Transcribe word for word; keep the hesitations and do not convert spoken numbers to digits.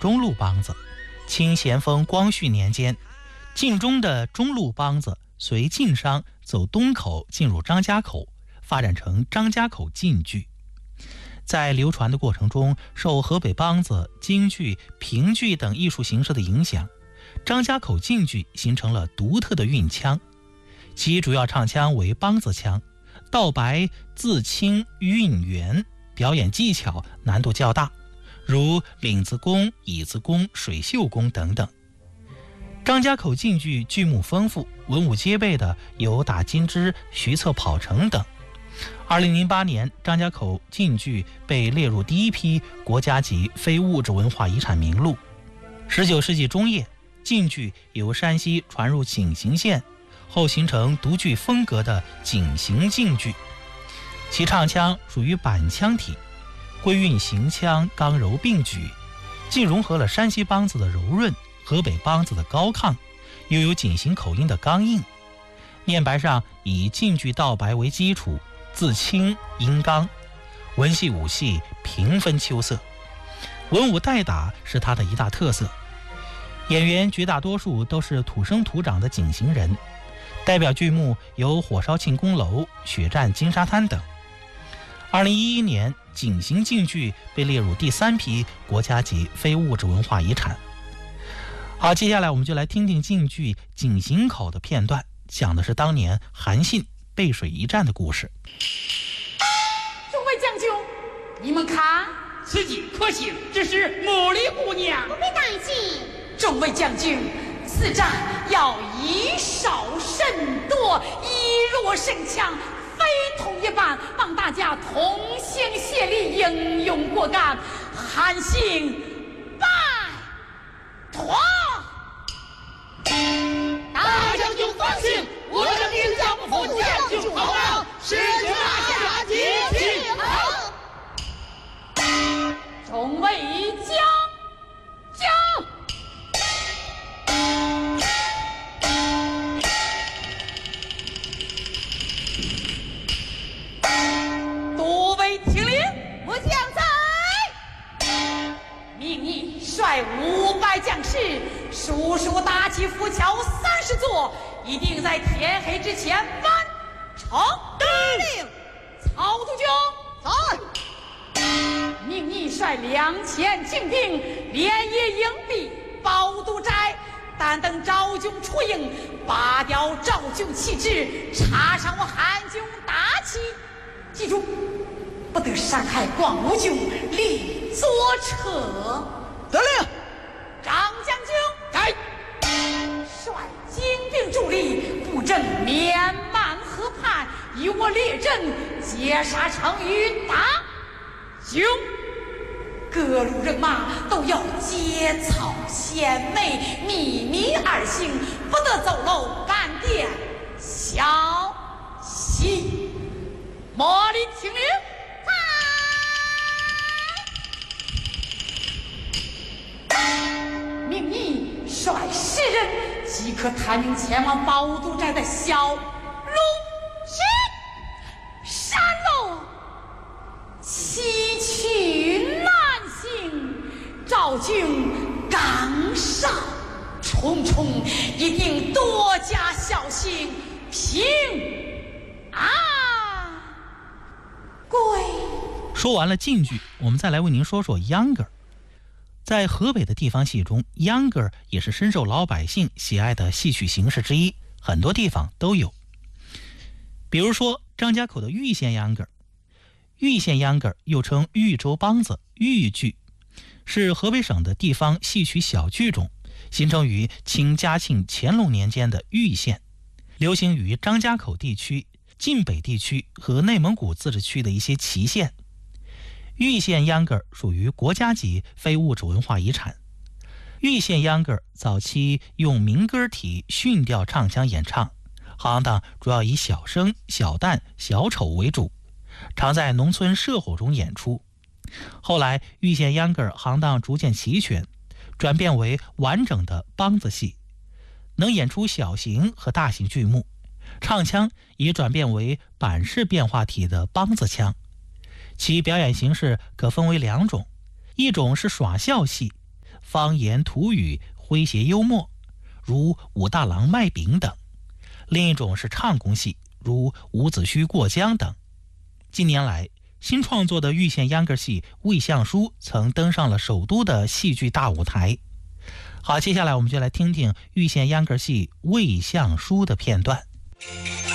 中路梆子。清咸丰光绪年间，晋中的中路梆子随晋商走东口进入张家口，发展成张家口晋剧。在流传的过程中，受河北梆子、京剧、评剧等艺术形式的影响，张家口晋剧形成了独特的韵腔，其主要唱腔为梆子腔，道白自清韵圆，表演技巧难度较大，如领子功、椅子功、水袖功等等。张家口晋剧剧目丰富，文武皆备的有打金枝、徐策跑城等。二零零八年，张家口晋剧被列入第一批国家级非物质文化遗产名录。十九世纪中叶，晋剧由山西传入景行县，后形成独具风格的景行晋剧，其唱腔属于板腔体，归韵行腔刚柔并举，既融合了山西梆子的柔润、河北梆子的高亢，又有景行口音的刚硬。念白上以晋剧道白为基础，自清音刚，文戏武戏平分秋色，文武代打是它的一大特色。演员绝大多数都是土生土长的景行人，代表剧目有火烧庆功楼、血战金沙滩等。二零一一年，景行晋剧被列入第三批国家级非物质文化遗产。好，接下来我们就来听听晋剧景行口的片段，讲的是当年韩信背水一战的故事。 众位将军，你们看， 此计可行，只是茉莉姑娘不必担心。 众位将军，此战要以少胜多，以弱胜强，非同一般，望大家同心协力，英勇果敢，韩信败退。 大将军放心，我等定将不负将军厚望，誓绝拿下金旗号。 众位将将。多位听令， 我将在命你率五百将士，数数搭起浮桥三十座，一定在天黑之前完成。 得令。 曹督军， 在。 命你率两千精兵，连夜迎逼宝都寨，但等赵军出营，拔掉赵军旗帜，插上我韩军大旗。记住，不得伤害广武军，立左车。 得令。 张将军， 该率精兵助力，布阵绵漫河畔，与我列阵，截杀成与大军。各路人马都要结草衔枚，秘密而行，不得走漏半点消息。茉莉听令。命你率十人即可探命前往宝都寨的小龙是山路，崎岖难行，赵军刚上重重，一定多加小心，平安归。 说完了晋剧，我们再来为您说说秧歌。在河北的地方戏中，秧歌也是深受老百姓喜爱的戏曲形式之一，很多地方都有。比如说张家口的玉县秧歌，玉县秧歌又称豫州梆子、豫剧，是河北省的地方戏曲小剧种，形成于清嘉庆、乾隆年间的玉县，流行于张家口地区、晋北地区和内蒙古自治区的一些旗县。玉县秧歌属于国家级非物质文化遗产。玉县秧歌早期用民歌体训调唱腔演唱，行当主要以小生、小旦、小丑为主，常在农村社火中演出。后来玉县秧歌行当逐渐齐全，转变为完整的梆子戏，能演出小型和大型剧目，唱腔也转变为板式变化体的梆子腔。其表演形式可分为两种，一种是耍笑戏， 方言土语诙谐幽默，如武大郎卖饼等；另一种是唱功戏，如伍子胥过江等。近年来，新创作的豫县秧歌戏《魏相书》曾登上了首都的戏剧大舞台。好，接下来我们就来听听豫县秧歌戏《魏相书》的片段。